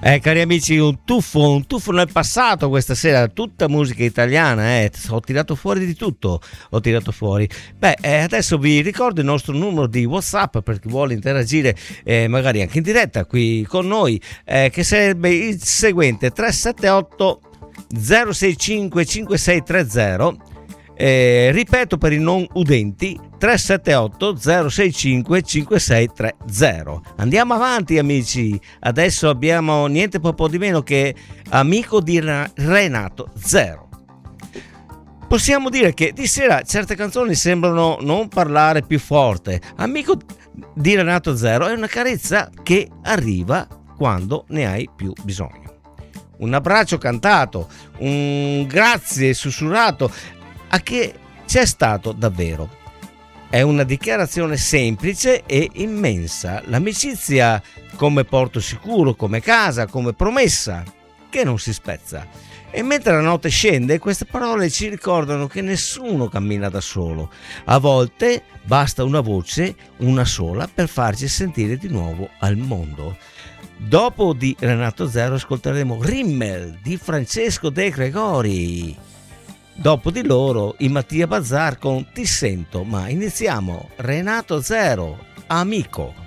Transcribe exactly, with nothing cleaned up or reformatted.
Eh, cari amici, un tuffo, un tuffo nel passato questa sera, tutta musica italiana, eh. Ho tirato fuori di tutto, ho tirato fuori. Beh, eh, adesso vi ricordo il nostro numero di WhatsApp per chi vuole interagire, eh, magari anche in diretta qui con noi, eh, che sarebbe il seguente: tre sette otto zero sei cinque cinque sei tre zero. Eh, ripeto per i non udenti: tre sette otto zero sei cinque cinque sei tre zero. Andiamo avanti amici, adesso abbiamo niente po' di meno che Amico di Renato Zero. Possiamo dire che di sera certe canzoni sembrano non parlare più forte. Amico di Renato Zero è una carezza che arriva quando ne hai più bisogno. Un abbraccio cantato, un grazie sussurrato a che c'è stato davvero. È una dichiarazione semplice e immensa, l'amicizia come porto sicuro, come casa, come promessa che non si spezza. E mentre la notte scende, queste parole ci ricordano che nessuno cammina da solo. A volte basta una voce, una sola, per farci sentire di nuovo al mondo. Dopo di Renato Zero ascolteremo Rimmel di Francesco De Gregori. Dopo di loro i Mattia Bazar con Ti sento, ma iniziamo Renato Zero, Amico.